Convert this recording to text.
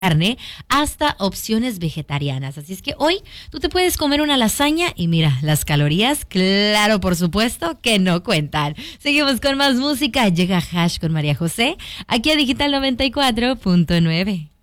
carne hasta opciones vegetarianas. Así es que hoy tú te puedes comer una lasaña y mira, las calorías, claro, por supuesto que no cuentan. Seguimos con más música. Llega Hash con María José, aquí a Digital 94.9.